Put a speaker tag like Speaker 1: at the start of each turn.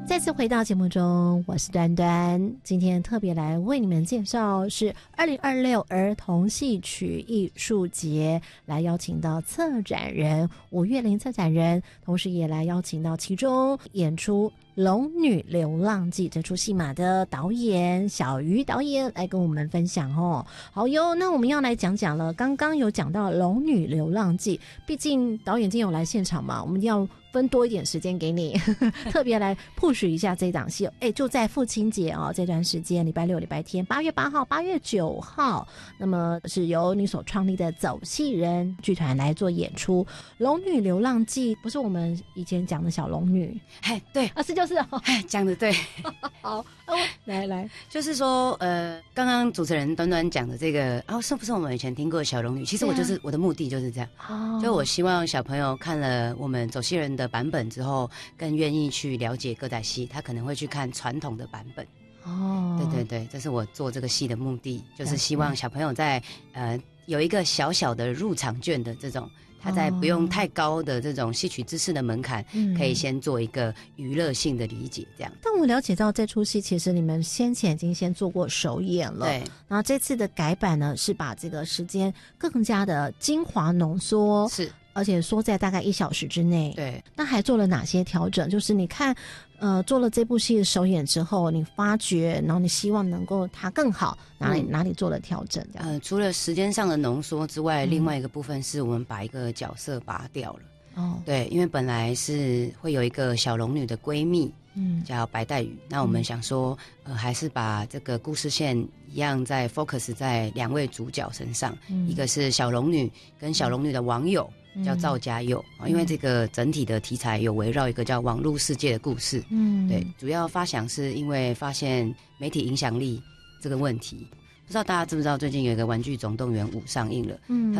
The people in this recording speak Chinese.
Speaker 1: 再次回到节目中，我是端端。今天特别来为你们介绍是2026儿童戏曲艺术节，来邀请到策展人吴月玲策展人，同时也来邀请到其中演出《龙女流浪记》这出戏码的导演小鱼导演来跟我们分享哦。好哟，那我们要来讲讲了。刚刚有讲到《龙女流浪记》，毕竟导演今天有来现场嘛，我们要分多一点时间给你特别来 push 一下这档戏。就在父亲节哦这段时间，礼拜六礼拜天8月8号8月9号，那么是由你所创立的走戏人剧团来做演出。龙女流浪记不是我们以前讲的小龙女，
Speaker 2: 对
Speaker 1: 啊，就是哦，
Speaker 2: 讲的对
Speaker 1: 好，来
Speaker 2: 就是说刚刚主持人端端讲的这个是不是我们以前听过的小龙女？其实我就是我的目的就是这样，就我希望小朋友看了我们走戏人的版本之后，更愿意去了解歌仔戏，他可能会去看传统的版本。对，这是我做这个戏的目的，就是希望小朋友在有一个小小的入场券的这种，他在不用太高的这种戏曲知识的门槛，可以先做一个娱乐性的理解这样。
Speaker 1: 但我了解到这出戏其实你们先前已经先做过首演了，对，然后这次的改版呢是把这个时间更加的精华浓缩，是而且缩在大概1小时之内。对，那还做了哪些调整？就是你看做了这部戏的首演之后，你发觉然后你希望能够它更好，哪里做了调整这样？除
Speaker 2: 了时间上的浓缩之外，另外一个部分是我们把一个角色拔掉了。对，因为本来是会有一个小龙女的闺蜜，叫白黛羽。那我们想说，还是把这个故事线一样在 focus 在2位主角身上，一个是小龙女跟小龙女的网友。叫赵家佑，因为这个整体的题材有围绕一个叫网络世界的故事。对，主要发想是因为发现媒体影响力这个问题。不知道大家知不知道，最近有一个《玩具总动员5》上映了。